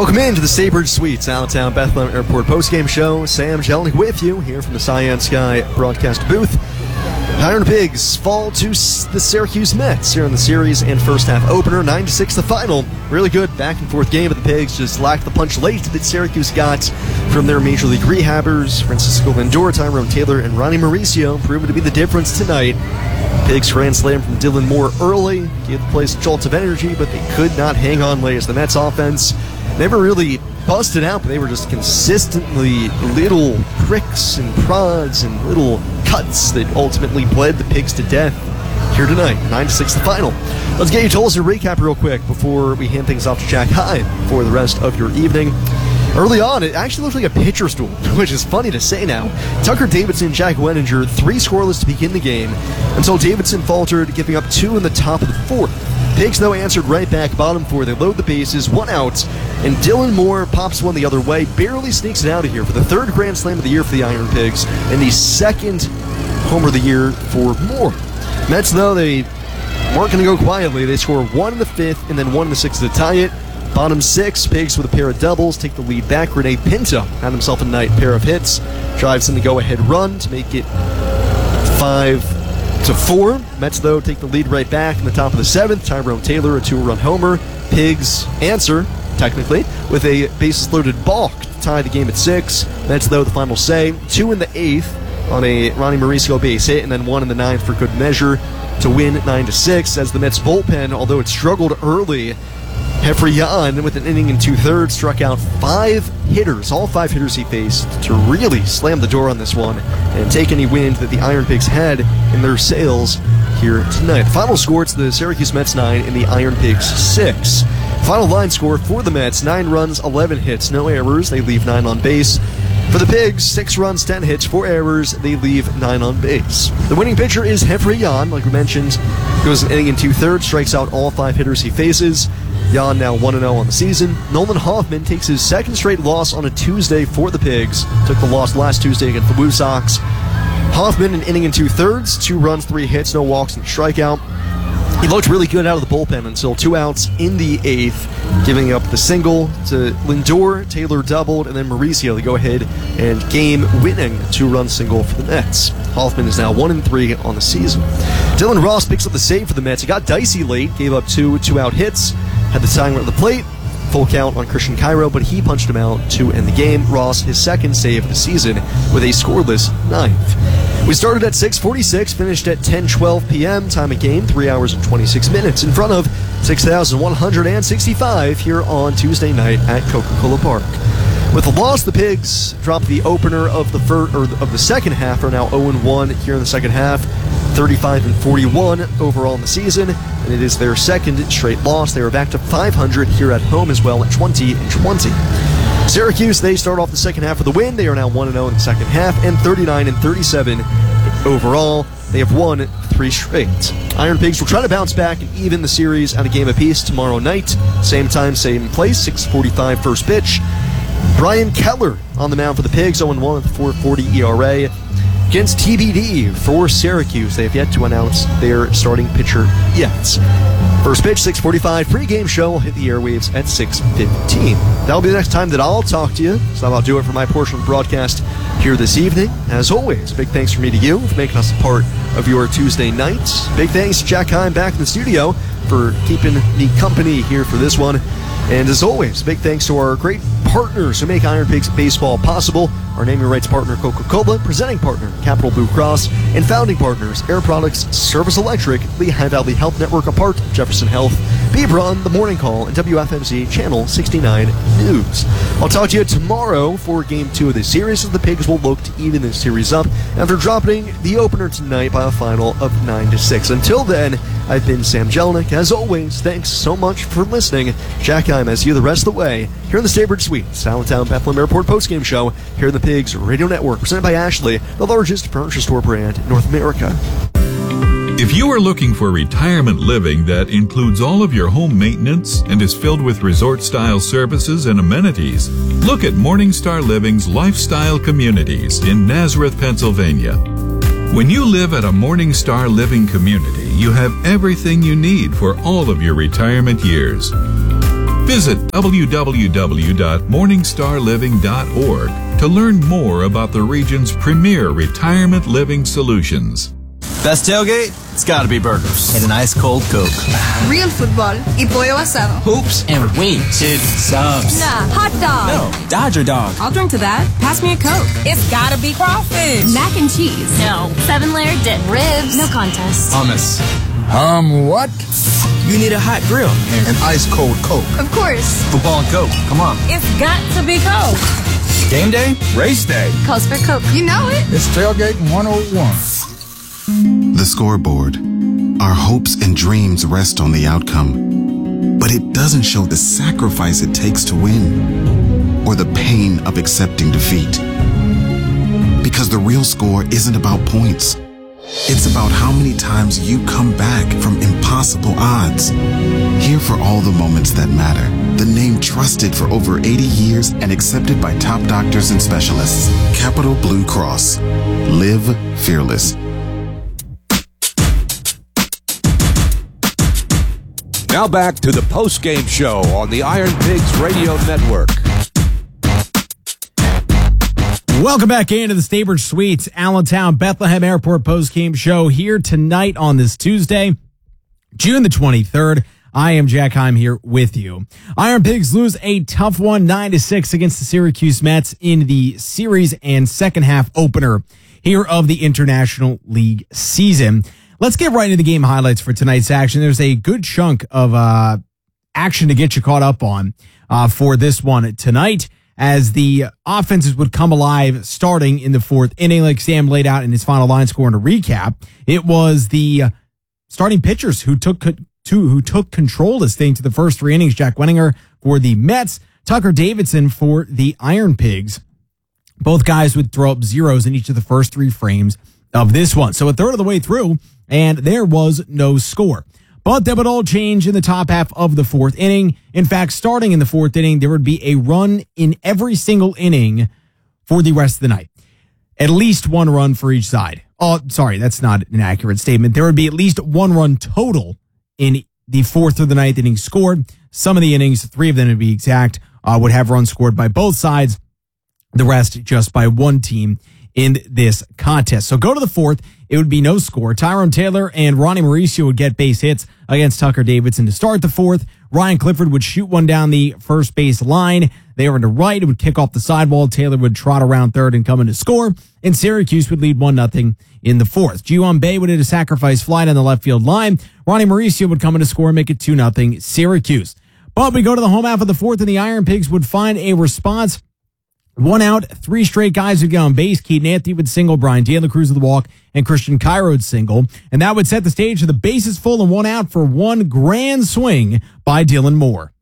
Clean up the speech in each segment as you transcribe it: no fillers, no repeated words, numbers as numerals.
Welcome in to the Staybridge Suites, Allentown Bethlehem Airport postgame show. Sam Jelnick with you here from the Cyan Sky broadcast booth. Iron Pigs fall to the Syracuse Mets here in the series and first half opener, 9-6 the final. Really good back and forth game, but the Pigs just lacked the punch late that Syracuse got from their Major League rehabbers. Francisco Lindor, Tyrone Taylor, and Ronnie Mauricio proven to be the difference tonight. Pigs grand slam from Dylan Moore early, gave the place a jolt of energy, but they could not hang on late as the Mets offense never really busted out, but they were just consistently little pricks and prods and little cuts that ultimately bled the Pigs to death here tonight. 9-6 the final. Let's get you totals and recap real quick before we hand things off to Jack Heim for the rest of your evening. Early on, it actually looked like a pitcher's duel, which is funny to say now. Tucker Davidson, Jack Wenninger, 3 scoreless to begin the game, until Davidson faltered, giving up 2 in the top of the 4th. Pigs, though, answered right back, bottom 4. They load the bases, 1 out, and Dylan Moore pops one the other way, barely sneaks it out of here for the 3rd grand slam of the year for the Iron Pigs, and the 2nd homer of the year for Moore. Mets, though, they weren't going to go quietly. They score 1 in the 5th and then 1 in the 6th to tie it. Bottom 6, Pigs with a pair of doubles take the lead back. Rene Pinto had himself a nice pair of hits, drives in the go-ahead run to make it 5-4. Mets, though, take the lead right back in the top of the 7th. Tyrone Taylor, a 2-run homer. Pigs answer, technically, with a bases-loaded balk to tie the game at 6. Mets, though, the final say, 2 in the 8th on a Ronnie Mauricio base hit, and then 1 in the 9th for good measure to win 9-6, as the Mets bullpen, although it struggled early, Jeffrey Yan, with an inning and 2/3, struck out 5 hitters, all 5 hitters he faced, to really slam the door on this one and take any wind that the Iron Pigs had in their sails here tonight. The final score, it's the Syracuse Mets 9 and the Iron Pigs 6. Final line score for the Mets, 9 runs, 11 hits, no errors. They leave 9 on base. For the Pigs, 6 runs, 10 hits, 4 errors. They leave 9 on base. The winning pitcher is Jeffrey Yan, like we mentioned. Goes an inning and 2/3, strikes out all 5 hitters he faces. Yan now 1-0 on the season. Nolan Hoffman takes his 2nd straight loss on a Tuesday for the Pigs. Took the loss last Tuesday against the Blue Sox. Hoffman, an inning and 2/3, 2 runs, 3 hits, no walks, and a strikeout. He looked really good out of the bullpen until 2 outs in the 8th, giving up the single to Lindor. Taylor doubled, and then Mauricio, the go-ahead and game-winning 2-run single for the Mets. Hoffman is now 1-3 on the season. Dylan Ross picks up the save for the Mets. He got dicey late, gave up 2 2-out hits, had the tying run at the plate, full count on Christian Cairo, but he punched him out to end the game. Ross, his 2nd save of the season, with a scoreless 9th. We started at 6:46, finished at 10:12 p.m. Time of game, 3 hours and 26 minutes, in front of 6,165 here on Tuesday night at Coca-Cola Park. With the loss, the Pigs dropped the opener of the second half, are now 0-1 here in the second half, 35-41 overall in the season, and it is their 2nd straight loss. They are back to 500 here at home as well at 20-20. Syracuse, they start off the second half with a win. They are now 1-0 in the second half and 39-37 overall. They have won 3 straight. Iron Pigs will try to bounce back and even the series at a game apiece tomorrow night. Same time, same place, 6:45 first pitch. Brian Keller on the mound for the Pigs, 0-1 with a 4.40 ERA. Against TBD for Syracuse, they have yet to announce their starting pitcher yet. First pitch, 6:45. Pre-game show will hit the airwaves at 6:15. That'll be the next time that I'll talk to you. So that'll do it for my portion of the broadcast here this evening. As always, big thanks from me to you for making us a part of your Tuesday nights. Big thanks to Jack Heim back in the studio for keeping me company here for this one. And as always, big thanks to our great partners who make Iron Pigs baseball possible. Our naming rights partner, Coca-Cola, presenting partner, Capital Blue Cross, and founding partners, Air Products, Service Electric, Lehigh Valley Health Network, a part of Jefferson Health, Beebron, The Morning Call, and WFMZ Channel 69 News. I'll talk to you tomorrow for Game 2 of this series, as the Pigs will look to even this series up after dropping the opener tonight by a final of 9-6. Until then, I've been Sam Jelnick. As always, thanks so much for listening. Jack Heim has you the rest of the way here in the Staybridge Suites, Allentown Bethlehem Airport postgame show here in the Pigs Radio Network, presented by Ashley, the largest furniture store brand in North America. If you are looking for retirement living that includes all of your home maintenance and is filled with resort-style services and amenities, look at Morningstar Living's Lifestyle Communities in Nazareth, Pennsylvania. When you live at a Morningstar Living community, you have everything you need for all of your retirement years. Visit www.morningstarliving.org to learn more about the region's premier retirement living solutions. Best tailgate? It's gotta be burgers. And an ice cold Coke. Real football y pollo asado. Hoops and wings. Dude, subs. Nah, hot dog. No, Dodger dog. I'll drink to that. Pass me a Coke. It's gotta be crawfish. Mac and cheese. No. 7-layer dip. Ribs. No contest. Hummus. What? You need a hot grill. And an ice cold Coke. Of course. Football and Coke. Come on. It's got to be Coke. Game day? Race day. Calls for Coke. You know it. It's Tailgate 101. The scoreboard. Our hopes and dreams rest on the outcome, but it doesn't show the sacrifice it takes to win or the pain of accepting defeat. Because the real score isn't about points. It's about how many times you come back from impossible odds. Here for all the moments that matter. The name trusted for over 80 years and accepted by top doctors and specialists. Capital Blue Cross. Live fearless. Now back to the post-game show on the Iron Pigs Radio Network. Welcome back into the Staybridge Suites, Allentown, Bethlehem Airport post-game show here tonight on this Tuesday, June the 23rd. I am Jack Heim here with you. Iron Pigs lose a tough one, 9-6 against the Syracuse Mets in the series and second half opener here of the International League season. Let's get right into the game highlights for tonight's action. There's a good chunk of action to get you caught up on for this one tonight, as the offenses would come alive starting in the fourth inning, like Sam laid out in his final line score in a recap. It was the starting pitchers who took control of this thing to the first three innings. Jack Wenninger for the Mets, Tucker Davidson for the Iron Pigs. Both guys would throw up zeros in each of the first three frames of this one. So a third of the way through, and there was no score. But that would all change in the top half of the fourth inning. In fact, starting in the fourth inning, there would be a run in every single inning for the rest of the night. At least one run for each side. Oh, sorry, that's not an accurate statement. There would be at least one run total in the fourth or the ninth inning scored. Some of the innings, three of them to be exact, would have runs scored by both sides. The rest just by one team in this contest. So go to the fourth. It would be no score. Tyrone Taylor and Ronnie Mauricio would get base hits against Tucker Davidson to start the fourth. Ryan Clifford would shoot one down the first base line. They were to right. It would kick off the sidewall. Taylor would trot around third and come in to score. And Syracuse would lead 1-0 in the fourth. Ji-Hwan Bae would hit a sacrifice fly down the left field line. Ronnie Mauricio would come in to score and make it 2-0 Syracuse. But we go to the home half of the fourth, and the Iron Pigs would find a response. One out, three straight guys would get on base. Keaton Anthony would single, Brian De La Cruz with the walk, and Christian Cairo would single. And that would set the stage for the bases full and one out for one grand swing by Dylan Moore.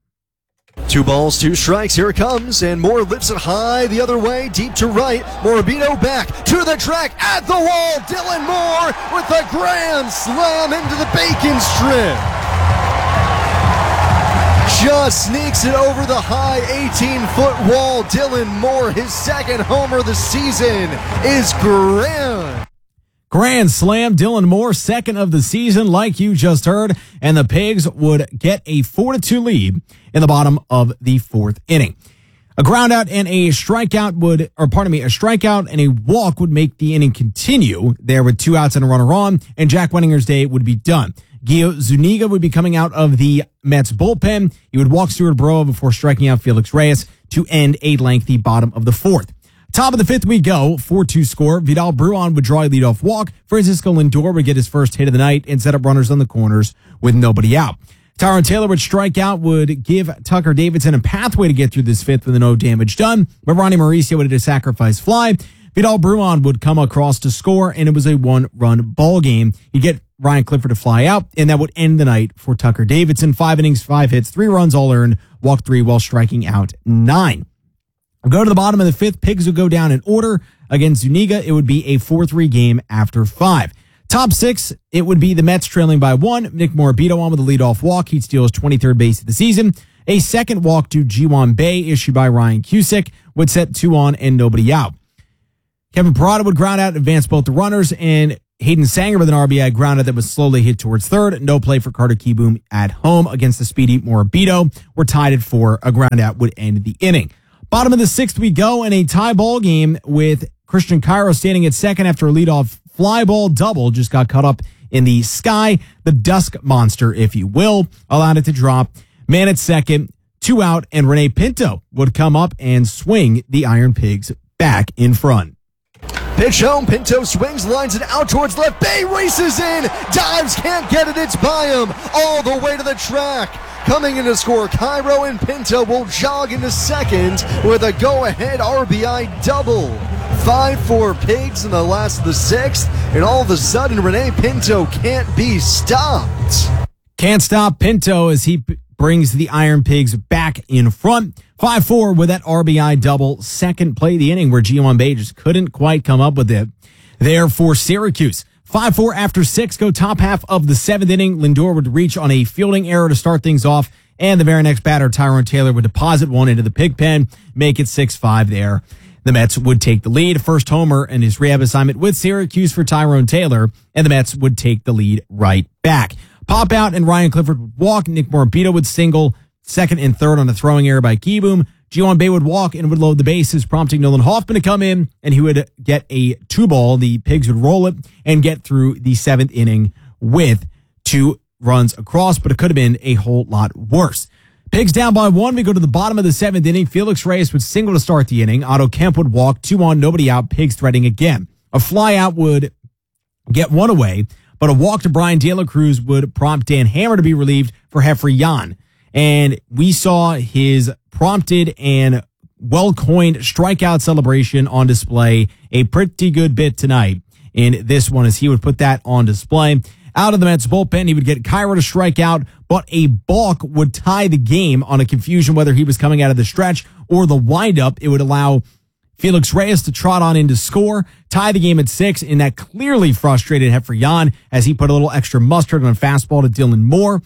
2 balls, 2 strikes. Here it comes, and Moore lifts it high the other way, deep to right. Morabito back to the track, at the wall. Dylan Moore with a grand slam into the bacon strip. Just sneaks it over the high 18-foot wall. Dylan Moore, his second homer of the season, is grand. Grand slam, Dylan Moore, second of the season, like you just heard, and the Pigs would get a 4-2 lead in the bottom of the fourth inning. A ground out and a strikeout a strikeout and a walk would make the inning continue there with 2 outs and a runner on, and Jack Wenninger's day would be done. Gio Zuniga would be coming out of the Mets bullpen. He would walk Stuart Broa before striking out Felix Reyes to end a lengthy bottom of the fourth. Top of the fifth we go, 4-2 score. Vidal Bruin would draw a leadoff walk. Francisco Lindor would get his first hit of the night and set up runners on the corners with nobody out. Tyrone Taylor would strike out, would give Tucker Davidson a pathway to get through this fifth with no damage done. But Ronnie Mauricio would hit a sacrifice fly. Vidal Bruin would come across to score, and it was a 1-run ball game. He'd get Ryan Clifford to fly out, and that would end the night for Tucker Davidson. 5 innings, 5 hits, 3 runs all earned, walked 3 while striking out 9. Go to the bottom of the fifth. Pigs would go down in order. Against Zuniga, it would be a 4-3 game after 5. Top 6, it would be the Mets trailing by 1. Nick Morabito on with a leadoff walk. He'd steal his 23rd base of the season. A second walk to Ji-Hwan Bae, issued by Ryan Cusick, would set 2 on and nobody out. Kevin Parada would ground out and advance both the runners, and Hayden Sanger with an RBI grounded that was slowly hit towards third. No play for Carter Kieboom at home against the speedy Morabito. We're tied at 4. A ground out would end the inning. Bottom of the 6th we go in a tie ball game with Christian Cairo standing at second after a leadoff fly ball double just got cut up in the sky. The Dusk Monster, if you will, allowed it to drop. Man at second, 2 out, and Rene Pinto would come up and swing the Iron Pigs back in front. Pitch home, Pinto swings, lines it out towards left. Bay races in, dives, can't get it, it's by him, all the way to the track. Coming in to score, Cairo and Pinto will jog into second with a go-ahead RBI double. 5-4 Pigs in the last of the 6th, and all of a sudden, Rene Pinto can't be stopped. Can't stop Pinto as he brings the Iron Pigs back in front. 5-4 with that RBI double. Second play of the inning where Ji-hwan Bae just couldn't quite come up with it there for Syracuse. 5-4 after 6, go top half of the 7th inning. Lindor would reach on a fielding error to start things off, and the very next batter, Tyrone Taylor, would deposit one into the pig pen, make it 6-5 there. The Mets would take the lead. First homer in his rehab assignment with Syracuse for Tyrone Taylor, and the Mets would take the lead right back. Pop out and Ryan Clifford would walk. Nick Morabito would single. Second and third on a throwing error by Kieboom. Ji-hwan Bae would walk and would load the bases, prompting Nolan Hoffman to come in, and he would get a 2-ball. The Pigs would roll it and get through the 7th inning with 2 runs across, but it could have been a whole lot worse. Pigs down by 1. We go to the bottom of the 7th inning. Felix Reyes would single to start the inning. Otto Kemp would walk. 2 on, nobody out. Pigs threading again. A fly out would get 1 away, but a walk to Brian De La Cruz would prompt Dan Hammer to be relieved for Jeffrey Yan. And we saw his prompted and well-coined strikeout celebration on display. A pretty good bit tonight in this one as he would put that on display. Out of the Mets bullpen, he would get Cairo to strike out, but a balk would tie the game on a confusion whether he was coming out of the stretch or the windup. It would allow Felix Reyes to trot on in to score, tie the game at 6, and that clearly frustrated Jeffrey Yan as he put a little extra mustard on a fastball to Dylan Moore.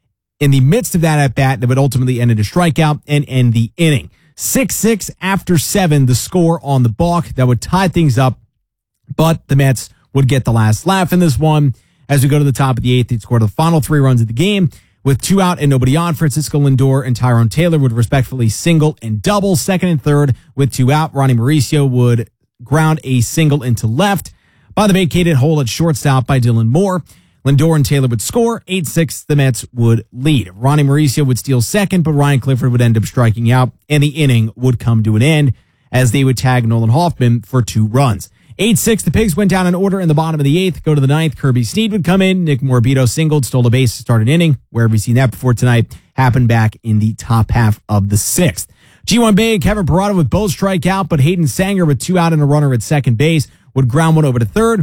In the midst of that at-bat, that would ultimately end in a strikeout and end the inning. 6-6 after 7, the score on the balk. That would tie things up, but the Mets would get the last laugh in this one. As we go to the top of the 8th, they'd score the final 3 runs of the game. With 2 out and nobody on, Francisco Lindor and Tyrone Taylor would respectfully single and double. Second and third with 2 out, Ronnie Mauricio would ground a single into left by the vacated hole at shortstop by Dylan Moore. Lindor and Taylor would score. 8-6, the Mets would lead. Ronnie Mauricio would steal second, but Ryan Clifford would end up striking out, and the inning would come to an end as they would tag Nolan Hoffman for 2 runs. 8-6, the Pigs went down in order in the bottom of the 8th. Go to the 9th, Kirby Snead would come in. Nick Morabito singled, stole a base to start an inning. Where have we seen that before tonight? Happened back in the top half of the 6th. Ji-hwan Bae and Kevin Parada would both strike out, but Hayden Sanger with 2 out and a runner at second base would ground one over to third.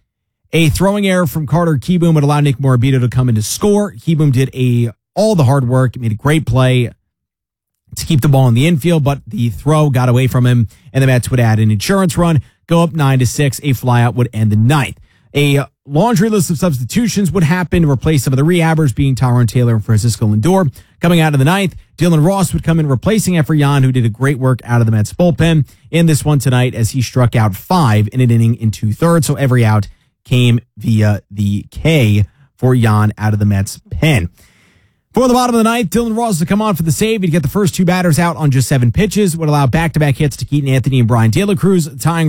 A throwing error from Carter Kieboom would allow Nick Morabito to come in to score. Kieboom did all the hard work, made a great play to keep the ball in the infield, but the throw got away from him, and the Mets would add an insurance run, go up 9-6. A flyout would end the 9th. A laundry list of substitutions would happen to replace some of the rehabbers, being Tyrone Taylor and Francisco Lindor. Coming out of the 9th, Dylan Ross would come in replacing Jeffrey Yan, who did a great work out of the Mets bullpen in this one tonight as he struck out 5 in an inning in 2/3. So every out came via the K for Yan out of the Mets pen. For the bottom of the 9th, Dylan Ross to come on for the save. He'd get the first 2 batters out on just 7 pitches, would allow back-to-back hits to Keaton Anthony and Brian De La Cruz. The tying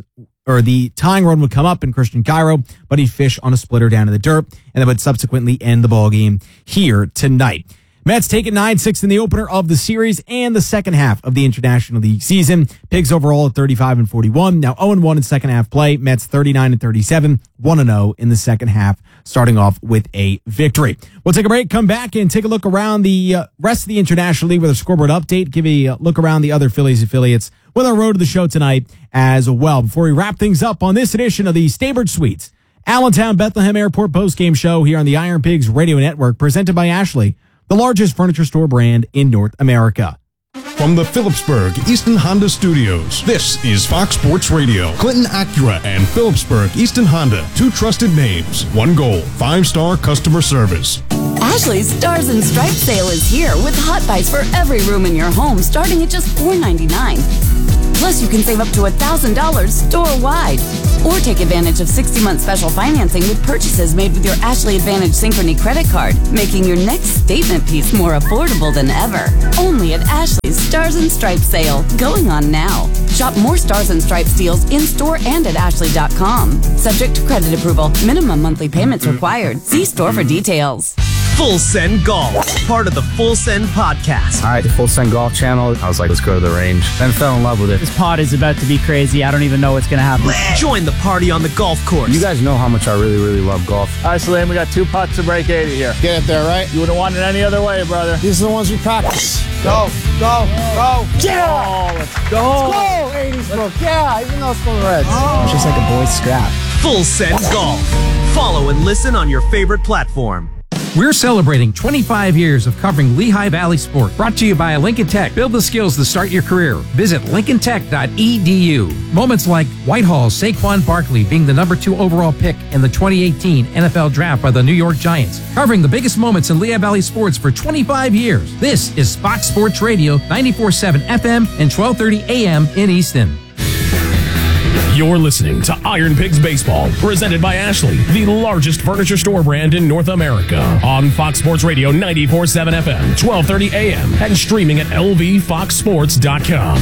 run would come up in Christian Cairo, but he'd fish on a splitter down in the dirt, and that would subsequently end the ballgame here tonight. Mets take it 9-6 in the opener of the series and the second half of the International League season. Pigs overall at 35-41. Now 0-1 in second half play. Mets 39-37, 1-0 in the second half, starting off with a victory. We'll take a break, come back, and take a look around the rest of the International League with a scoreboard update. Give a look around the other Phillies affiliates with our road to the show tonight as well. Before we wrap things up on this edition of the Staybridge Suites, Allentown Bethlehem Airport postgame show here on the Iron Pigs Radio Network, presented by Ashley, the largest furniture store brand in North America. From the Phillipsburg Easton Honda Studios, this is Fox Sports Radio. Clinton Acura and Phillipsburg Easton Honda, 2 trusted names, 1 goal, 5-star customer service. Ashley's Stars and Stripes sale is here with hot buys for every room in your home starting at just $4.99. Plus, you can save up to $1,000 store-wide. Or take advantage of 60-month special financing with purchases made with your Ashley Advantage Synchrony credit card, making your next statement piece more affordable than ever. Only at Ashley's Stars and Stripes sale, going on now. Shop more Stars and Stripes deals in-store and at ashley.com. Subject to credit approval. Minimum monthly payments required. See store for details. Full Send Golf, part of the Full Send podcast. All right, the Full Send Golf channel. I was like, let's go to the range. Then fell in love with it. This pod is about to be crazy. I don't even know what's going to happen. Join the party on the golf course. You guys know how much I really, really love golf. All right, Salim, we got 2 putts to break 80 here. Get it there, right? You wouldn't want it any other way, brother. These are the ones we practice. Go. Yeah! Oh, let's go. 80s stroke. Yeah, even though it's for the Reds. It's just like a boy's scrap. Full Send Golf. Follow and listen on your favorite platform. We're celebrating 25 years of covering Lehigh Valley sport. Brought to you by Lincoln Tech. Build the skills to start your career. Visit lincolntech.edu. Moments like Whitehall's Saquon Barkley being the number 2 overall pick in the 2018 NFL Draft by the New York Giants. Covering the biggest moments in Lehigh Valley sports for 25 years. This is Fox Sports Radio, 94.7 FM and 1230 AM in Easton. You're listening to Iron Pigs Baseball, presented by Ashley, the largest furniture store brand in North America. On Fox Sports Radio 94.7 FM, 1230 AM, and streaming at lvfoxsports.com.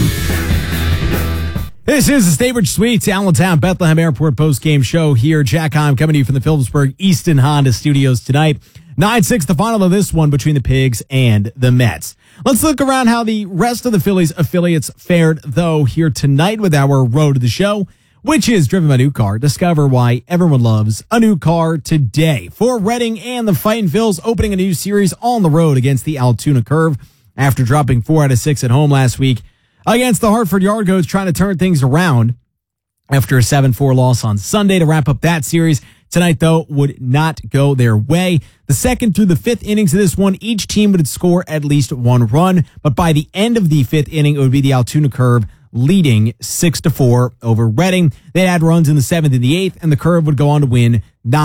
This is the Staybridge Suites, Allentown, Bethlehem Airport post-game show here. Jack Heim coming to you from the Phillipsburg Easton Honda Studios tonight. 9-6, the final of this one between the Pigs and the Mets. Let's look around how the rest of the Phillies affiliates fared, though, here tonight with our road to the show, which is driven by New Car. Discover why everyone loves a new car today. For Reading and the Fightin' Phils opening a new series on the road against the Altoona Curve after dropping 4 out of 6 at home last week against the Hartford Yard Goats, trying to turn things around after a 7-4 loss on Sunday to wrap up that series. Tonight, though, would not go their way. The second through the 5th innings of this one, each team would score at least 1 run, but by the end of the 5th inning, it would be the Altoona Curve leading 6-4 over Reading. They had runs in the 7th and the 8th, and the Curve would go on to win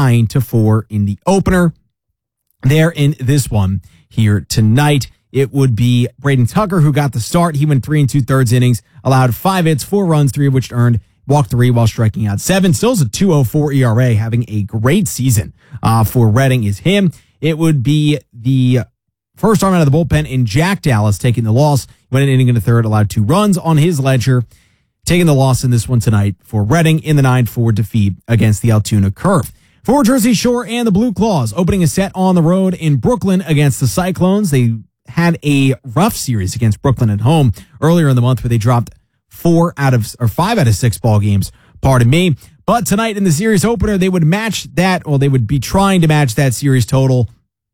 9-4 in the opener. There in this one here tonight, it would be Braden Tucker who got the start. He went 3 2/3 innings, allowed 5 hits, 4 runs, 3 of which earned, walked 3 while striking out 7. Still is a 2.04 ERA, having a great season for Reading is him. It would be the first arm out of the bullpen in Jack Dallas taking the loss. Went an inning in the 3rd, allowed 2 runs on his ledger, taking the loss in this one tonight for Reading in the 9-4 defeat against the Altoona Curve. For Jersey Shore and the Blue Claws, opening a set on the road in Brooklyn against the Cyclones. They had a rough series against Brooklyn at home earlier in the month where they dropped 5 out of 6 ball games. Pardon me. But tonight in the series opener, they would match that, or they would be trying to match that series total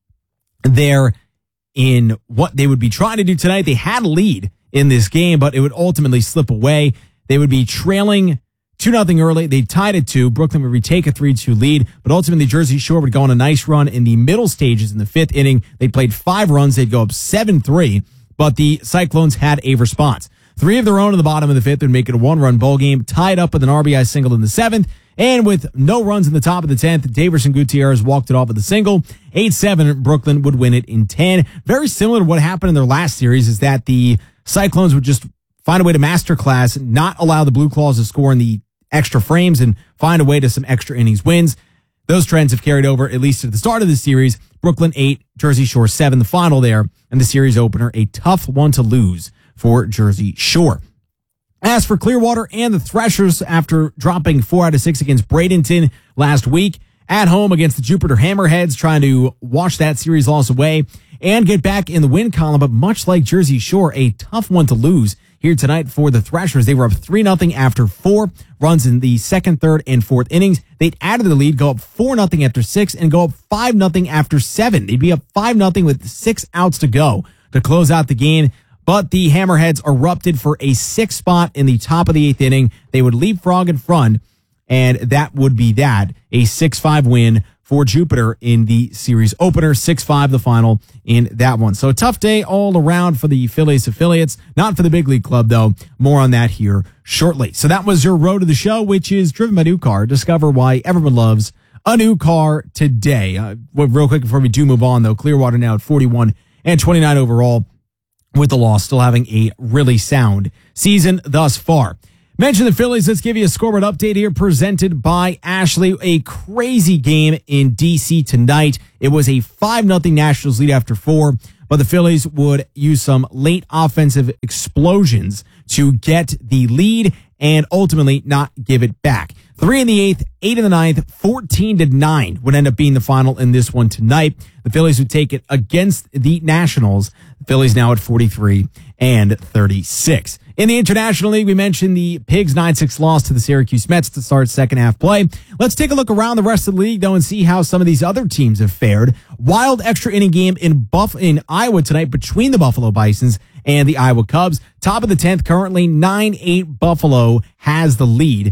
there in what they would be trying to do tonight. They had a lead in this game, but it would ultimately slip away. They would be trailing 2-0 early. They tied at 2. Brooklyn would retake a 3-2 lead, but ultimately Jersey Shore would go on a nice run in the middle stages in the 5th inning. They played 5 runs. They'd go up 7-3, but the Cyclones had a response. 3 of their own in the bottom of the 5th would make it a 1-run ball game, tied up with an RBI single in the 7th. And with no runs in the top of the 10th, Daverson Gutierrez walked it off with a single. 8-7, Brooklyn would win it in 10. Very similar to what happened in their last series is that the Cyclones would just find a way to masterclass, not allow the Blue Claws to score in the extra frames, and find a way to some extra innings wins. Those trends have carried over, at least at the start of the series. Brooklyn 8, Jersey Shore 7, the final there, and the series opener, a tough one to lose for Jersey Shore. As for Clearwater and the Threshers, after dropping 4 out of 6 against Bradenton last week, at home against the Jupiter Hammerheads, trying to wash that series loss away and get back in the win column, but much like Jersey Shore, a tough one to lose here tonight for the Threshers. They were up 3-0 after 4 runs in the 2nd, 3rd, and 4th innings. They'd added the lead, go up 4-0 after 6, and go up 5-0 after 7. They'd be up 5-0 with 6 outs to go to close out the game. But the Hammerheads erupted for a 6th spot in the top of the 8th inning. They would leapfrog in front, and that would be that. A 6-5 win for Jupiter in the series opener. 6-5 the final in that one. So a tough day all around for the Phillies affiliates. Not for the big league club, though. More on that here shortly. So that was your road to the show, which is driven by New Car. Discover why everyone loves a new car today. Real quick before we do move on, though, Clearwater now at 41 and 29 overall. with the loss, still having a really sound season thus far. Mention the Phillies. Let's give you a scoreboard update here presented by Ashley. A crazy game in D.C. tonight. It was a 5-0 Nationals lead after 4, but the Phillies would use some late offensive explosions to get the lead and ultimately not give it back. 3 in the 8th, 8 in the 9th, 14-9 would end up being the final in this one tonight. The Phillies would take it against the Nationals. The Phillies now at 43-36. In the International League, we mentioned the Pigs 9-6 loss to the Syracuse Mets to start second half play. Let's take a look around the rest of the league, though, and see how some of these other teams have fared. Wild extra inning game in Iowa tonight between the Buffalo Bisons and the Iowa Cubs. Top of the 10th, currently 9-8 Buffalo has the lead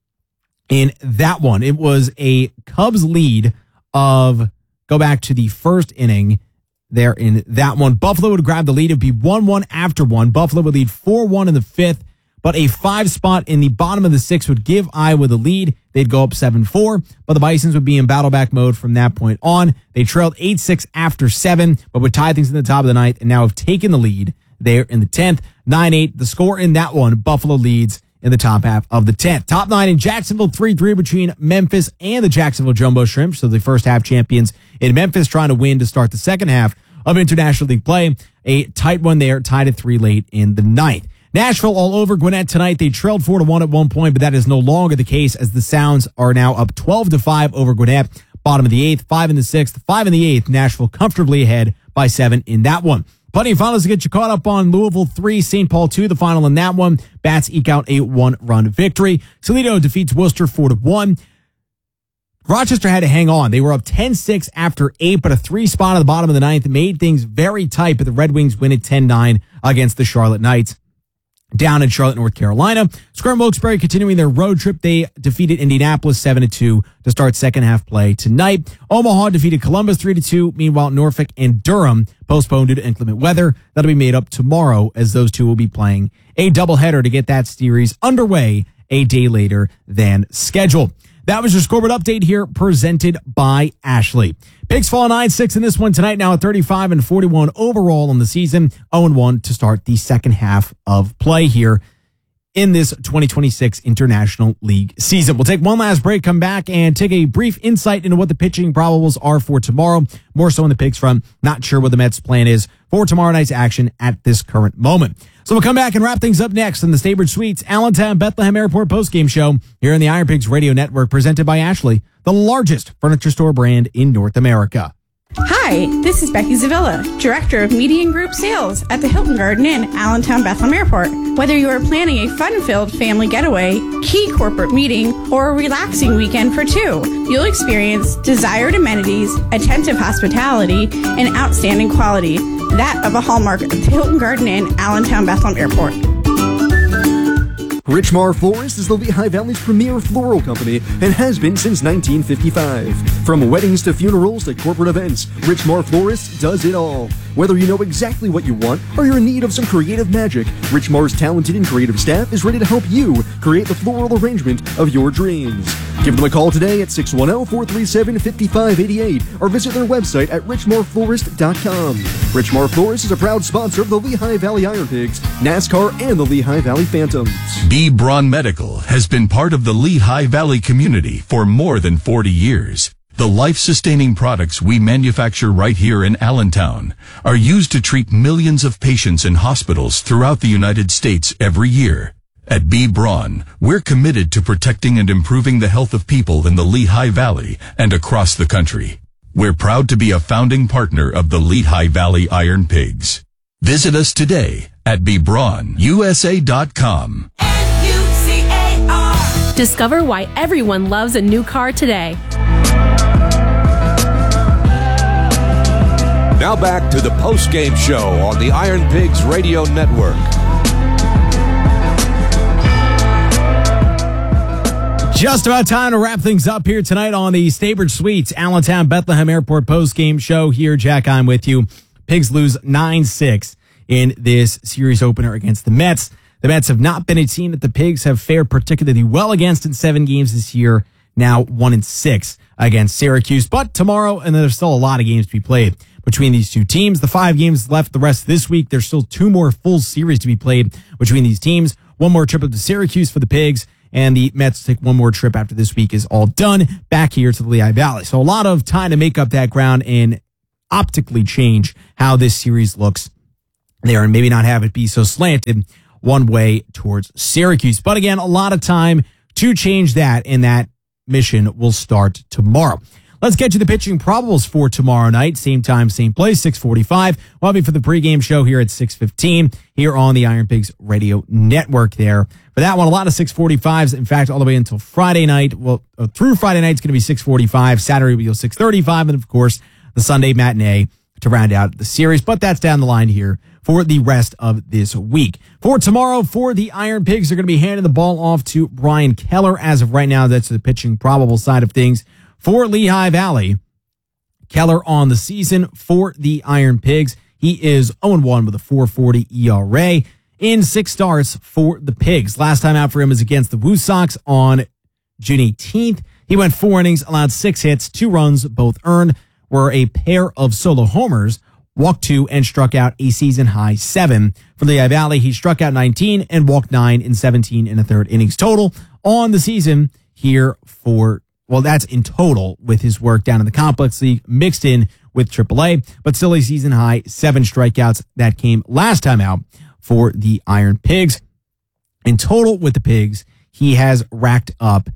in that one. It was a Cubs lead of, go back to the first inning there in that one. Buffalo would grab the lead. It would be 1-1 after 1. Buffalo would lead 4-1 in the 5th, but a 5 spot in the bottom of the 6th would give Iowa the lead. They'd go up 7-4, but the Bisons would be in battle back mode from that point on. They trailed 8-6 after 7, but would tie things in the top of the 9th and now have taken the lead there in the 10th. 9-8, the score in that one, Buffalo leads in the top half of the 10th. Top 9 in Jacksonville, 3-3 between Memphis and the Jacksonville Jumbo Shrimp. So the first half champions in Memphis trying to win to start the second half of International League play. A tight one there, tied at 3 late in the 9th. Nashville all over Gwinnett tonight. They trailed 4-1 at one point, but that is no longer the case as the Sounds are now up 12-5 over Gwinnett. Bottom of the 8th, 5 in the 6th, 5 in the 8th. Nashville comfortably ahead by 7 in that one. Plenty of finals to get you caught up on. Louisville 3, St. Paul 2, the final in that one. Bats eke out a 1-run victory. Toledo defeats Worcester 4-1. Rochester had to hang on. They were up 10-6 after 8, but a 3 spot at the bottom of the 9th made things very tight, but the Red Wings win it 10-9 against the Charlotte Knights down in Charlotte, North Carolina. Square Wilkes-Barre continuing their road trip. They defeated Indianapolis 7-2 to start second half play tonight. Omaha defeated Columbus 3-2. Meanwhile, Norfolk and Durham postponed due to inclement weather. That'll be made up tomorrow as those two will be playing a doubleheader to get that series underway a day later than scheduled. That was your scoreboard update here presented by Ashley. Pigs fall 9-6 in this one tonight, now at 35-41 overall on the season, 0-1 to start the second half of play here in this 2026 International League season. We'll take one last break, come back, and take a brief insight into what the pitching probables are for tomorrow. More so on the Pigs front. Not sure what the Mets' plan is for tomorrow night's action at this current moment. So we'll come back and wrap things up next in the Staybridge Suites Allentown Bethlehem Airport postgame show here on the Iron Pigs Radio Network, presented by Ashley, the largest furniture store brand in North America. Hi, this is Becky Zavilla, Director of Media and Group Sales at the Hilton Garden Inn, Allentown Bethlehem Airport. Whether you are planning a fun-filled family getaway, key corporate meeting, or a relaxing weekend for two, you'll experience desired amenities, attentive hospitality, and outstanding quality, that of a hallmark of the Hilton Garden Inn, Allentown Bethlehem Airport. Richmar Florist is the Lehigh Valley's premier floral company and has been since 1955. From weddings to funerals to corporate events, Richmar Florist does it all. Whether you know exactly what you want or you're in need of some creative magic, Richmar's talented and creative staff is ready to help you create the floral arrangement of your dreams. Give them a call today at 610-437-5588 or visit their website at richmarflorist.com. Richmar Florist is a proud sponsor of the Lehigh Valley Iron Pigs, NASCAR, and the Lehigh Valley Phantoms. B. Braun Medical has been part of the Lehigh Valley community for more than 40 years. The life-sustaining products we manufacture right here in Allentown are used to treat millions of patients in hospitals throughout the United States every year. At B. Braun, we're committed to protecting and improving the health of people in the Lehigh Valley and across the country. We're proud to be a founding partner of the Lehigh Valley Iron Pigs. Visit us today at bbraunusa.com. Discover why everyone loves a new car today. Now back to the post-game show on the Iron Pigs Radio Network. Just about time to wrap things up here tonight on the Staybridge Suites Allentown Bethlehem Airport post-game show here. Jack, I'm with you. Pigs lose 9-6 in this series opener against the Mets. The Mets have not been a team that the Pigs have fared particularly well against in 7 games this year. now 1-6 against Syracuse. But tomorrow, and there's still a lot of games to be played between these two teams. The 5 games left the rest of this week. There's still 2 more full series to be played between these teams. 1 more trip up to Syracuse for the Pigs, and the Mets take 1 more trip after this week is all done back here to the Lehigh Valley. So a lot of time to make up that ground and optically change how this series looks there, and maybe not have it be so slanted one way towards Syracuse. But again, a lot of time to change that, and that mission will start tomorrow. Let's get you the pitching probables for tomorrow night. Same time, same place, 6:45. We'll be for the pregame show here at 6:15 here on the Iron Pigs Radio Network there. For that one, a lot of 6:45s. In fact, all the way until Friday night. Well, through Friday night, it's going to be 6:45. Saturday will be 6:35. And, of course, the Sunday matinee to round out the series. But that's down the line here for the rest of this week. For tomorrow, for the Iron Pigs, they're going to be handing the ball off to Brian Keller. As of right now, that's the pitching probable side of things. For Lehigh Valley, Keller on the season for the Iron Pigs. He is 0-1 with a 4.40 ERA in 6 starts for the Pigs. Last time out for him is against the Woo Sox on June 18th. He went 4 innings, allowed 6 hits, 2 runs, both earned, were a pair of solo homers, walked 2, and struck out a season-high 7. For Lehigh Valley, he struck out 19 and walked 9 in 17 1/3 innings total on the season here for, well, that's in total with his work down in the Complex League, mixed in with AAA, but still a season-high 7 strikeouts that came last time out for the Iron Pigs. In total with the Pigs, he has racked up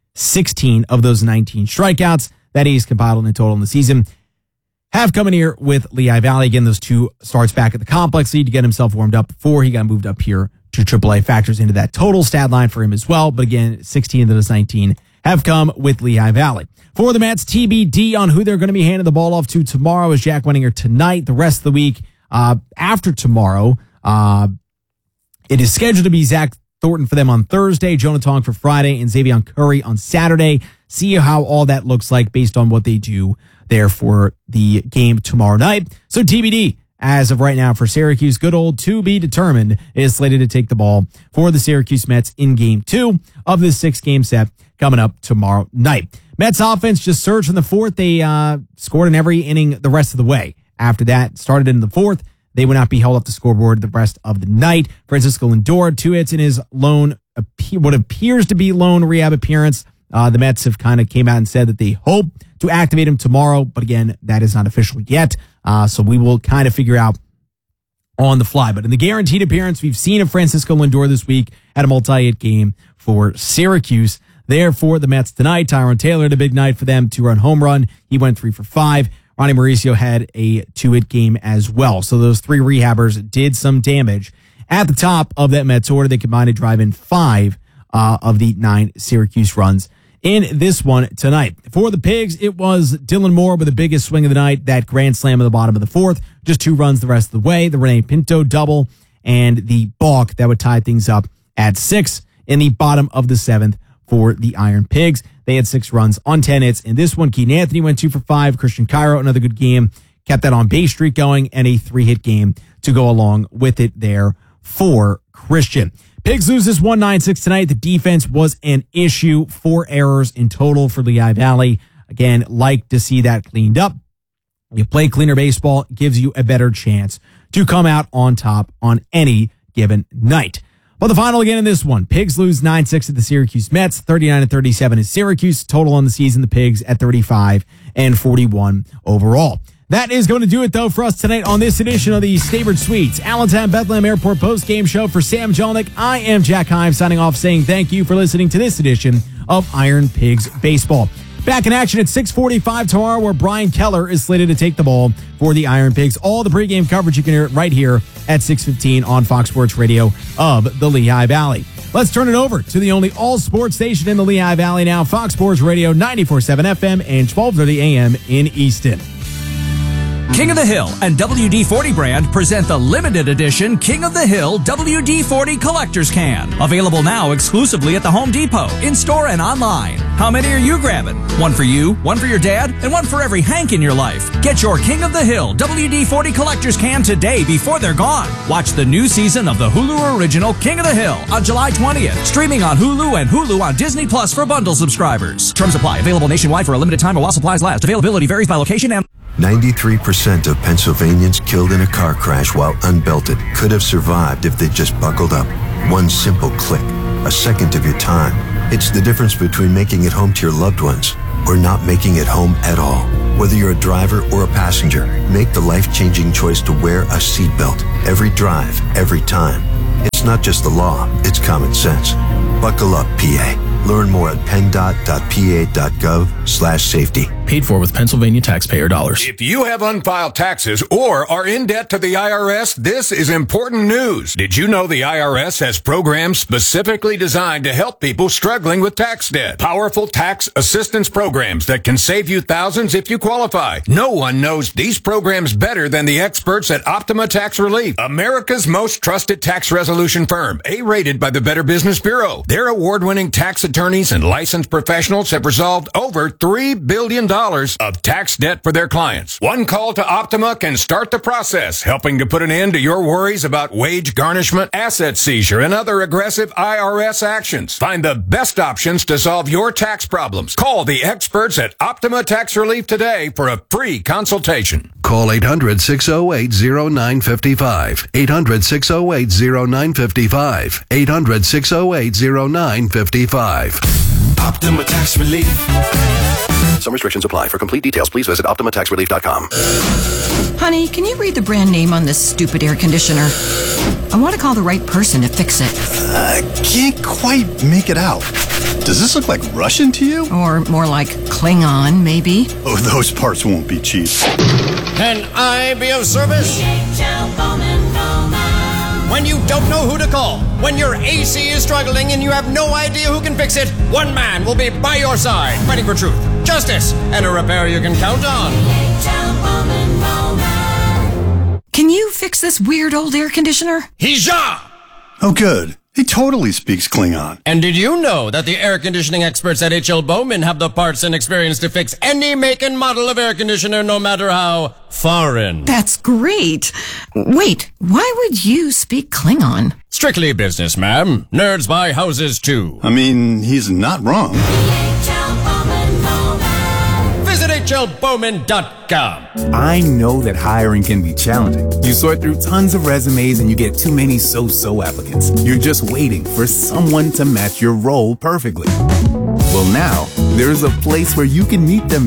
16 of those 19 strikeouts that he's compiled in total in the season. Have come in here with Lehigh Valley. Again, those 2 starts back at the Complex League to get himself warmed up before he got moved up here to AAA. Factors into that total stat line for him as well. But again, 16 of those 19 have come with Lehigh Valley. For the Mets, TBD on who they're going to be handing the ball off to tomorrow is Jack Wenninger tonight. The rest of the week after tomorrow, it is scheduled to be Zach Thornton for them on Thursday, Jonah Tong for Friday, and Xavier Curry on Saturday. See how all that looks like based on what they do there for the game tomorrow night. So TBD, as of right now for Syracuse, good old to be determined, is slated to take the ball for the Syracuse Mets in Game 2 of this 6-game set coming up tomorrow night. Mets offense just surged in the 4th. They scored in every inning the rest of the way. After that, started in the 4th. They would not be held up the scoreboard the rest of the night. Francisco Lindor, 2 hits in his what appears to be lone rehab appearance. The Mets have kind of came out and said that they hope to activate him tomorrow, but again, that is not official yet. So we will kind of figure out on the fly. But in the guaranteed appearance, we've seen of Francisco Lindor this week at a multi-hit game for Syracuse. There for the Mets tonight, Tyrone Taylor had a big night for them, 2-run home run. He went 3 for 5. Ronnie Mauricio had a 2-hit game as well. So those 3 rehabbers did some damage. At the top of that Mets order, they combined to drive in 5 of the 9 Syracuse runs in this one tonight. For the Pigs, it was Dylan Moore with the biggest swing of the night, that grand slam at the bottom of the 4th. Just 2 runs the rest of the way. The Rene Pinto double and the balk that would tie things up at 6 in the bottom of the 7th for the Iron Pigs. They had 6 runs on 10 hits. In this one, Keaton Anthony went 2 for 5. Christian Cairo, another good game, kept that on base streak going, and a 3-hit game to go along with it there for Christian. Pigs lose this 1-9-6 tonight. The defense was an issue. 4 errors in total for Lehigh Valley. Again, like to see that cleaned up. You play cleaner baseball, gives you a better chance to come out on top on any given night. Well, the final again in this one. Pigs lose 9-6 at the Syracuse Mets. 39-37 is Syracuse. Total on the season, the Pigs at 35-41 overall. That is going to do it, though, for us tonight on this edition of the Staybridge Suites Allentown Bethlehem Airport post-game show. For Sam Jelinek, I am Jack Heim signing off saying thank you for listening to this edition of Iron Pigs Baseball. Back in action at 6:45 tomorrow, where Brian Keller is slated to take the ball for the Iron Pigs. All the pregame coverage, you can hear it right here at 6:15 on Fox Sports Radio of the Lehigh Valley. Let's turn it over to the only all-sports station in the Lehigh Valley now, Fox Sports Radio 94.7 FM and 12:30 a.m. in Easton. King of the Hill and WD-40 brand present the limited edition King of the Hill WD-40 Collector's Can. Available now exclusively at the Home Depot, in-store and online. How many are you grabbing? One for you, one for your dad, and one for every Hank in your life. Get your King of the Hill WD-40 Collector's Can today before they're gone. Watch the new season of the Hulu original King of the Hill on July 20th. Streaming on Hulu and Hulu on Disney Plus for bundle subscribers. Terms apply. Available nationwide for a limited time while supplies last. Availability varies by location and 93% of Pennsylvanians killed in a car crash while unbelted could have survived if they just buckled up. One simple click, a second of your time. It's the difference between making it home to your loved ones or not making it home at all. Whether you're a driver or a passenger, make the life-changing choice to wear a seatbelt. Every drive, every time. It's not just the law, it's common sense. Buckle up, PA. Learn more at PennDOT.pa.gov/safety. Paid for with Pennsylvania taxpayer dollars. If you have unfiled taxes or are in debt to the IRS, this is important news. Did you know the IRS has programs specifically designed to help people struggling with tax debt? Powerful tax assistance programs that can save you thousands if you qualify. No one knows these programs better than the experts at Optima Tax Relief, America's most trusted tax resolution firm, A-rated by the Better Business Bureau. Their award-winning tax attorneys and licensed professionals have resolved over $3 billion of tax debt for their clients. One call to Optima can start the process, helping to put an end to your worries about wage garnishment, asset seizure, and other aggressive IRS actions. Find the best options to solve your tax problems. Call the experts at Optima Tax Relief today for a free consultation. Call 800-608-0955. 800-608-0955. 800-608-0955. Optima Tax Relief. Some restrictions apply. For complete details, please visit OptimaTaxRelief.com. Honey, can you read the brand name on this stupid air conditioner? I want to call the right person to fix it. I can't quite make it out. Does this look like Russian to you? Or more like Klingon, maybe? Oh, those parts won't be cheap. Can I be of service? When you don't know who to call, when your AC is struggling and you have no idea who can fix it, one man will be by your side, fighting for truth, justice, and a repair you can count on. Can you fix this weird old air conditioner? Hija! Oh, good. He totally speaks Klingon. And did you know that the air conditioning experts at H.L. Bowman have the parts and experience to fix any make and model of air conditioner, no matter how foreign? That's great. Wait, why would you speak Klingon? Strictly business, ma'am. Nerds buy houses, too. I mean, he's not wrong. Visit hlbowman.com. I know that hiring can be challenging. You sort through tons of resumes and you get too many so-so applicants. You're just waiting for someone to match your role perfectly. Well, now, there's a place where you can meet them